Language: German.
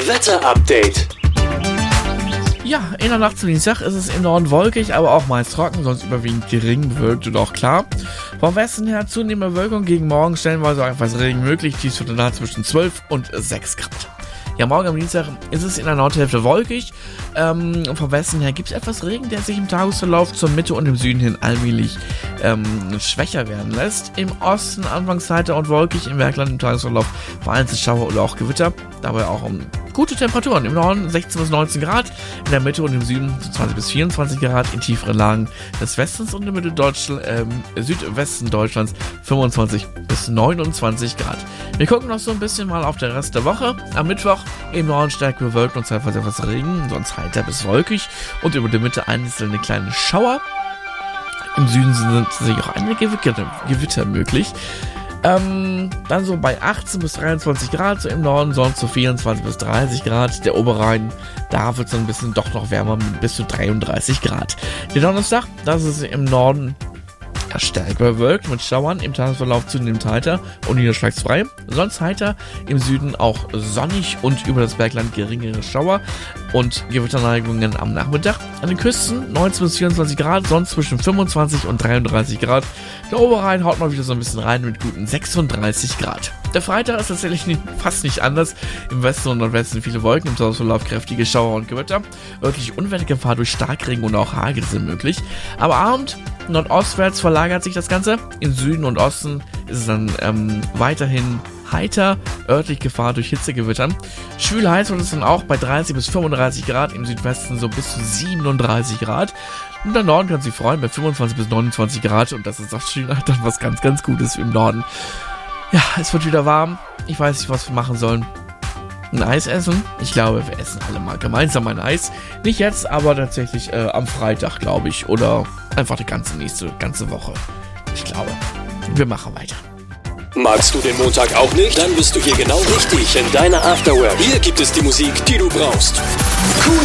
Wetter-Update. Ja, in der Nacht zu Dienstag ist es im Norden wolkig, aber auch meist trocken, sonst überwiegend gering bewölkt und auch klar. Vom Westen her zunehmende Bewölkung, gegen morgen stellenweise einfach Regen möglich, dies wird danach zwischen 12 und 6 Grad. Ja, morgen am Dienstag ist es in der Nordhälfte wolkig. Vom Westen her gibt es etwas Regen, der sich im Tagesverlauf zur Mitte und im Süden hin allmählich schwächer werden lässt. Im Osten anfangs heiter und wolkig, im Bergland im Tagesverlauf vereinzelt Schauer oder auch Gewitter. Dabei auch gute Temperaturen. Im Norden 16 bis 19 Grad, in der Mitte und im Süden 20 bis 24 Grad, in tieferen Lagen des Westens und im Südwesten Deutschlands 25 bis 29 Grad. Wir gucken noch so ein bisschen mal auf den Rest der Woche. Am Mittwoch im Norden stark bewölkt und zeitweise etwas Regen, sonst heiter bis wolkig und über der Mitte einzelne kleine Schauer. Im Süden sind tatsächlich auch einige Gewitter möglich. Dann so bei 18 bis 23 Grad, so im Norden, sonst so 24 bis 30 Grad. Der Oberrhein, da wird es ein bisschen doch noch wärmer, bis zu 33 Grad. Der Donnerstag, das ist im Norden stark bewölkt mit Schauern, im Tagesverlauf zunehmend heiter und niederschlagsfrei. Sonst heiter, im Süden auch sonnig und über das Bergland geringere Schauer und Gewitterneigungen am Nachmittag. An den Küsten 19 bis 24 Grad, sonst zwischen 25 und 33 Grad. Der Oberrhein haut mal wieder so ein bisschen rein mit guten 36 Grad. Der Freitag ist tatsächlich fast nicht anders. Im Westen und Nordwesten viele Wolken, im Tagesverlauf kräftige Schauer und Gewitter. Örtliche Unwettergefahr durch Starkregen und auch Hagel sind möglich. Aber Abend nordostwärts verlagert sich das Ganze. Im Süden und Osten ist es dann weiterhin heiter, örtlich Gefahr durch Hitzegewitter. Schwül heiß wird es dann auch bei 30 bis 35 Grad, im Südwesten so bis zu 37 Grad. Und der Norden kann sich freuen bei 25 bis 29 Grad und das ist auch schon dann was ganz, ganz Gutes im Norden. Ja, es wird wieder warm. Ich weiß nicht, was wir machen sollen. Ein Eis essen? Ich glaube, wir essen alle mal gemeinsam ein Eis. Nicht jetzt, aber tatsächlich am Freitag, glaube ich. Oder einfach die ganze Woche. Ich glaube, wir machen weiter. Magst du den Montag auch nicht? Dann bist du hier genau richtig in deiner Afterwork. Hier gibt es die Musik, die du brauchst. Cool.